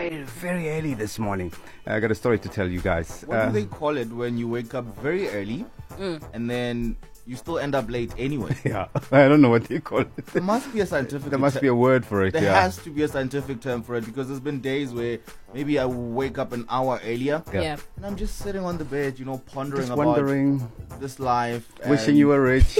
very early this morning. I got a story to tell you guys. What do they call it when you wake up very early and then you still end up late anyway? Yeah, I don't know what they call it. There must be a scientific There must be a word for it. There has to be a scientific term for it, because there's been days where maybe I wake up an hour earlier Yeah. and I'm just sitting on the bed, pondering Just about wondering, this life. wishing you were rich.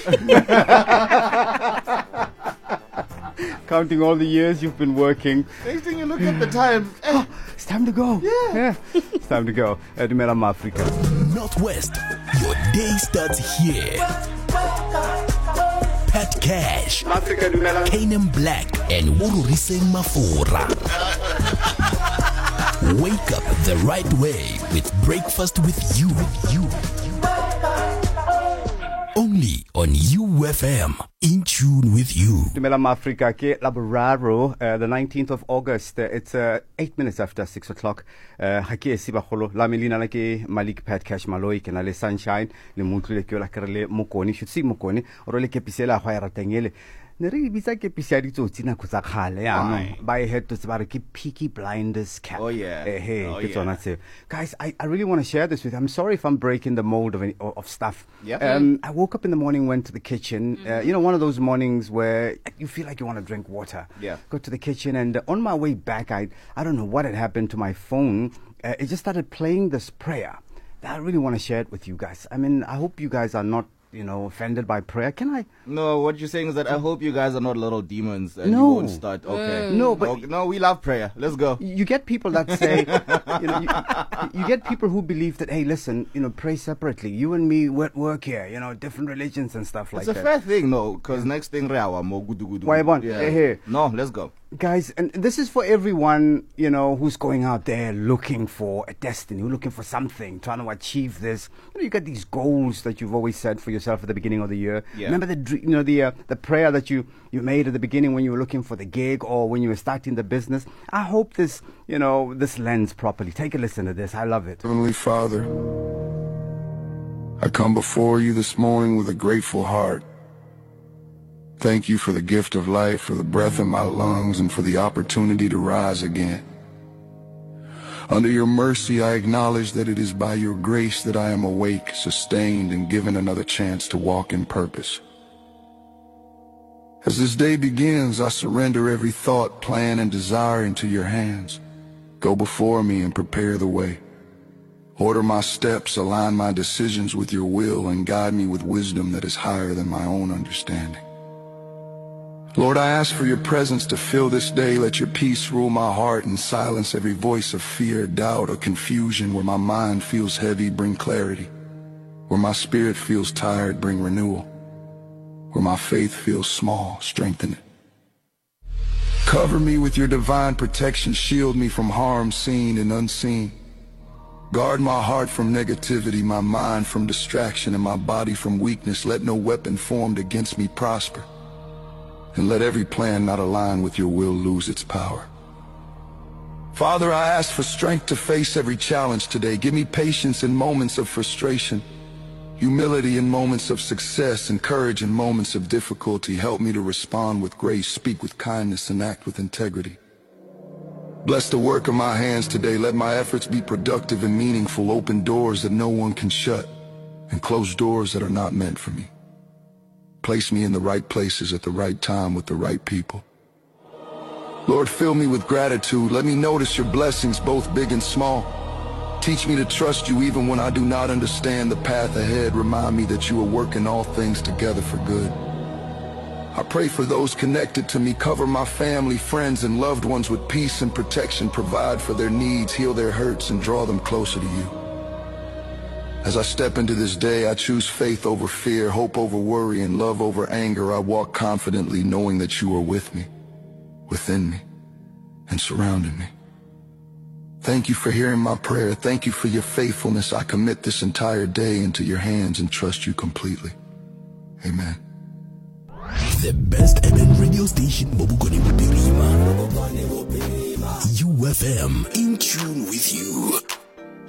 Counting all the years you've been working. Next thing you look at the time. It's time to go. Yeah. It's time to go. Dumela Africa. Northwest, your day starts here. Pat Cash, Kanan Black, and Wururiseng Mafura. Wake up the right way with Breakfast with You. Only on UFM, in tune with you. Dumela Africa ke Laboraro, the 19th of August. It's 8 minutes after 6 o'clock. Hake sibagolo la melina la ke Malik Pat Cash Maloi ke na le Sunshine le mutlu le ke la kerele Mokoni should see Mokoni oro le ke pisela go ya ratengele. Ne re bitsa ke pisa ditsotsi na khutsa khale ya no ba e head to tsaba ke Peaky Blinders cap. Oh yeah. Guys, I really want to share this with you. I'm sorry if I'm breaking the mold of stuff. Yeah. I woke up in the morning, went to the kitchen. One of those mornings where you feel like you want to drink water. Yeah. Go to the kitchen, and on my way back, I don't know what had happened to my phone. It just started playing this prayer. I really want to share it with you guys. I mean, I hope you guys are not offended by prayer. Can I? No, what you're saying is that I hope you guys are not little demons and No. you won't start. Okay. No, but No, we love prayer. Let's go. you get people that say, you get people who believe that, hey, listen, pray separately. You and me, we work here, different religions and stuff like It's a that. fair thing, no, because next thing, mo gudu gudu. Why, Bon? Yeah. Hey. No, let's go. Guys, and this is for everyone, who's going out there looking for a destiny, looking for something, trying to achieve this. You got these goals that you've always set for yourself at the beginning of the year. Yeah. Remember the prayer that you made at the beginning when you were looking for the gig or when you were starting the business. I hope this lens properly. Take a listen to this. I love it. Heavenly Father, I come before you this morning with a grateful heart. Thank you for the gift of life, for the breath in my lungs, and for the opportunity to rise again. Under your mercy, I acknowledge that it is by your grace that I am awake, sustained, and given another chance to walk in purpose. As this day begins, I surrender every thought, plan, and desire into your hands. Go before me and prepare the way. Order my steps, align my decisions with your will, and guide me with wisdom that is higher than my own understanding. Lord, I ask for your presence to fill this day. Let your peace rule my heart and silence every voice of fear, doubt, or confusion. Where my mind feels heavy, bring clarity. Where my spirit feels tired, bring renewal. Where my faith feels small, strengthen it. Cover me with your divine protection. Shield me from harm seen and unseen. Guard my heart from negativity, my mind from distraction, and my body from weakness. Let no weapon formed against me prosper. And let every plan not align with your will lose its power. Father, I ask for strength to face every challenge today. Give me patience in moments of frustration, humility in moments of success, and courage in moments of difficulty. Help me to respond with grace, speak with kindness, and act with integrity. Bless the work of my hands today. Let my efforts be productive and meaningful. Open doors that no one can shut, and close doors that are not meant for me. Place me in the right places at the right time with the right people. Lord, fill me with gratitude. Let me notice your blessings, both big and small. Teach me to trust you even when I do not understand the path ahead. Remind me that you are working all things together for good. I pray for those connected to me. Cover my family, friends, and loved ones with peace and protection. Provide for their needs, heal their hurts, and draw them closer to you. As I step into this day, I choose faith over fear, hope over worry, and love over anger. I walk confidently knowing that you are with me, within me, and surrounding me. Thank you for hearing my prayer. Thank you for your faithfulness. I commit this entire day into your hands and trust you completely. Amen. The best urban radio station, Bobukone Buterima. UFM, in tune with you.